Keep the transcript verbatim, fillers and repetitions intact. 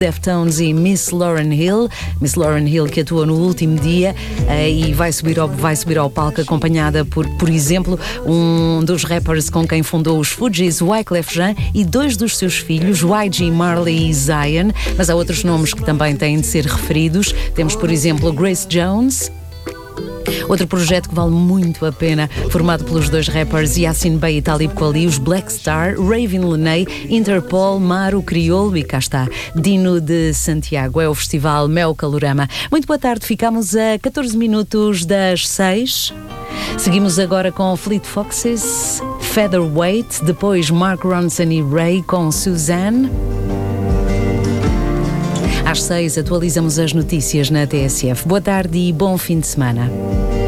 Deftones e Miss Lauryn Hill. Miss Lauryn Hill que atua no último dia uh, e vai subir, ao, vai subir ao palco acompanhada por, por exemplo, um dos rappers com quem fundou os Fugees, Wyclef Jean, e dois dos seus filhos, Y G Marley e Zion. Mas há outros nomes que também têm de ser referidos. Temos, por exemplo, Grace Jones. Outro projeto que vale muito a pena, formado pelos dois rappers Yasin Bey e Talib Kweli, os Black Star, Raven Lenae, Interpol, Maru Criolo e cá está, Dino de Santiago. É o festival Mel Calorama. Muito boa tarde, ficamos a catorze minutos das seis. Seguimos agora com Fleet Foxes, Featherweight, depois Mark Ronson e Ray com Suzanne. Às seis atualizamos as notícias na T S F. Boa tarde e bom fim de semana.